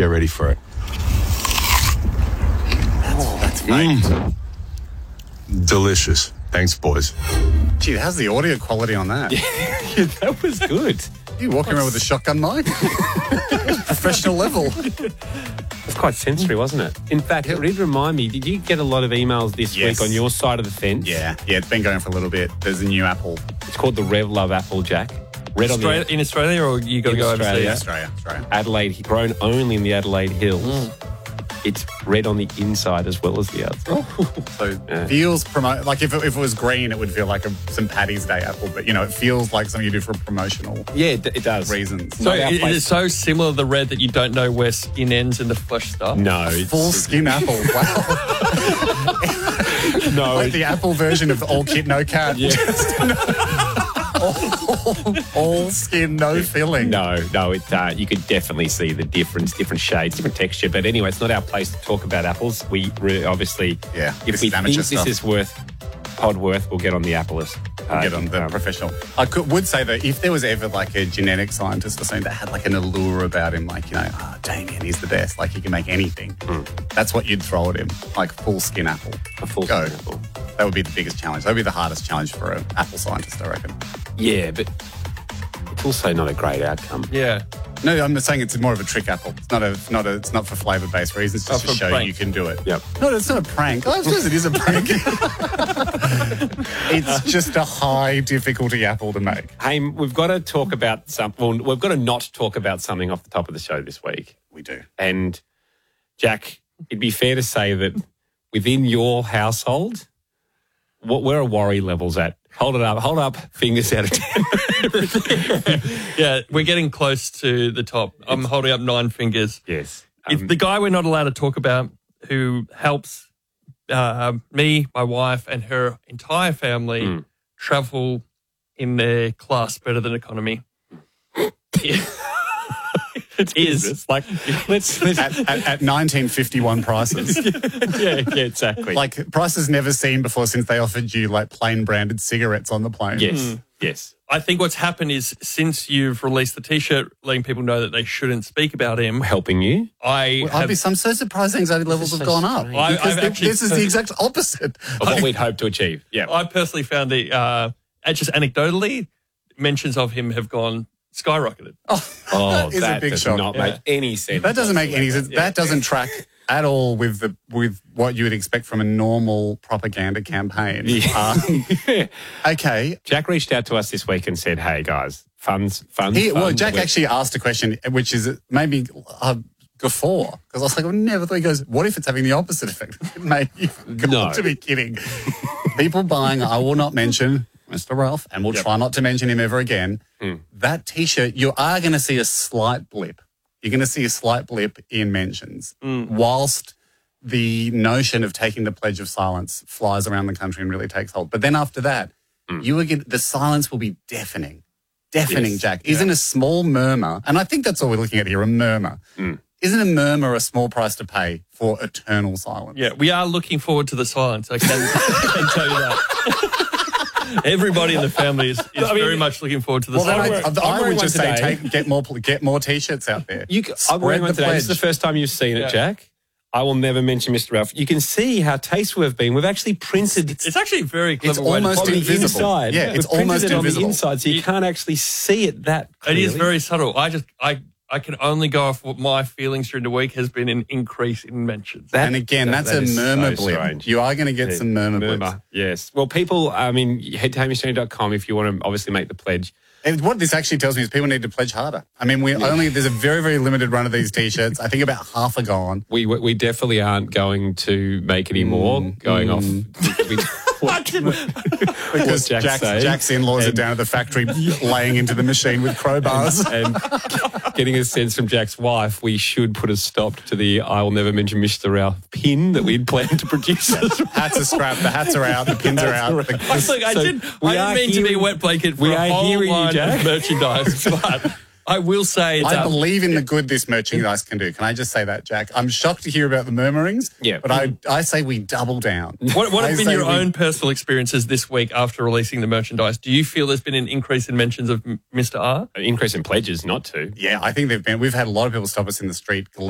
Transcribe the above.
Get ready for it. That's fake. Delicious. Thanks, boys. Gee, how's the audio quality on that? Yeah, that was good. You walking around with a shotgun mic? Professional level. It was quite sensory, wasn't it? In fact, it did remind me, did you get a lot of emails this week on your side of the fence? Yeah, it's been going for a little bit. There's a new Apple. It's called the Rev Love Apple, Jack. In Australia, or you got to go overseas? Australia. Adelaide, grown only in the Adelaide Hills. It's red on the inside as well as the outside. So feels like if it was green, it would feel like some Paddy's Day apple. But it feels like something you do for promotional. Yeah, it does. Reasons. So it is so similar to the red that you don't know where skin ends and the flesh starts. No, full skin apple. Wow. No, like the Apple version of All Kit No Cat. Yeah. all skin, no filling. No, you could definitely see the difference, different shades, different texture. But anyway, it's not our place to talk about apples. We obviously, if we think this is pod worth, we'll get on the Applist. Get on the professional. I would say that if there was ever like a genetic scientist or something that had like an allure about him, like, Damien, he's the best, like he can make anything. That's what you'd throw at him, like full skin apple. A full skin apple. That would be the biggest challenge. That would be the hardest challenge for an apple scientist, I reckon. Yeah, but it's also not a great outcome. Yeah. No, I'm saying it's more of a trick apple. It's not for flavour-based reasons, just to show you can do it. Yep. No, it's not a prank. I suppose it is a prank. It's just a high difficulty apple to make. Hey, we've got to talk about we've got to not talk about something off the top of the show this week. We do. And Jack, it'd be fair to say that within your household, where are worry levels at? Hold up, fingers out of 10. Yeah, we're getting close to the top. I'm holding up 9 fingers. Yes. It's the guy we're not allowed to talk about who helps me, my wife, and her entire family travel in their class better than economy. It is. Like, let's at 1951 prices. yeah, exactly. Like prices never seen before since they offered you like plain branded cigarettes on the plane. Yes. I think what's happened is since you've released the T-shirt letting people know that they shouldn't speak about him. Helping you? I'm so surprised anxiety levels have gone up. This is the exact opposite of what we'd hoped to achieve. Yeah. I personally found just anecdotally, mentions of him have gone skyrocketed. That does not make any sense. That doesn't make any sense. That doesn't track at all with what you would expect from a normal propaganda campaign. Okay. Jack reached out to us this week and said, "Hey guys, funds." Jack actually asked a question, which is maybe guffaw, because I was like, I never thought. He goes, "What if it's having the opposite effect?" Mate, you've got to be kidding. People buying, I will not mention Mr. Ralph, and we'll try not to mention him ever again. That T-shirt, you are going to see a slight blip. You're going to see a slight blip in mentions, whilst the notion of taking the pledge of silence flies around the country and really takes hold. But then after that, the silence will be deafening. Deafening, yes. Jack. Isn't a small murmur, and I think that's all we're looking at here, a murmur. Isn't a murmur a small price to pay for eternal silence? Yeah, we are looking forward to the silence. I can tell you that. Everybody in the family is very much looking forward to the silence. I would just say get more T-shirts out there. I'm wearing one today. This is the first time you've seen it, Jack. I will never mention Mr. Ralph. You can see how tasteful we've been. We've actually printed. It's actually very clever. It's almost invisible. Inside. Yeah, it's almost invisible on the inside, so you can't actually see it that clearly. It is very subtle. I can only go off what my feelings during the week has been an increase in mentions. And again, that's a murmur blip. Strange. You are going to get some murmur blips. Yes. Well, people, head to hamishtony.com if you want to obviously make the pledge. And what this actually tells me is people need to pledge harder. I mean, there's a very, very limited run of these T-shirts. I think about half are gone. We definitely aren't going to make any more going off. Because Jack's in-laws are down at the factory laying into the machine with crowbars. And getting a sense from Jack's wife, we should put a stop to the I will never mention Mr. Ralph pin that we'd planned to produce. Hats are scrapped, the hats are out, the pins are out. Look, I didn't mean to be a wet blanket for a whole line of merchandise, but I will say I believe in the good this merchandise can do. Can I just say that, Jack? I'm shocked to hear about the murmurings, but I say we double down. What have been your own personal experiences this week after releasing the merchandise? Do you feel there's been an increase in mentions of Mr. R? An increase in pledges, not to. Yeah, I think we've had a lot of people stop us in the street